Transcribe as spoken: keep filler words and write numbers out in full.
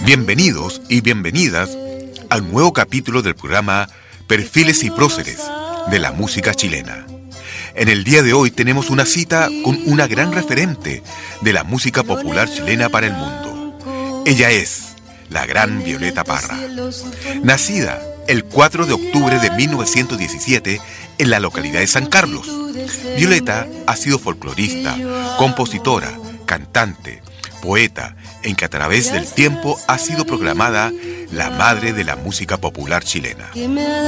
Bienvenidos y bienvenidas al nuevo capítulo del programa Perfiles y Próceres de la música chilena. En el día de hoy tenemos una cita con una gran referente de la música popular chilena para el mundo. Ella es la gran Violeta Parra. Nacida el cuatro de octubre de mil novecientos diecisiete en la localidad de San Carlos, Violeta ha sido folclorista, compositora, cantante, poeta, en que a través del tiempo ha sido proclamada la madre de la música popular chilena.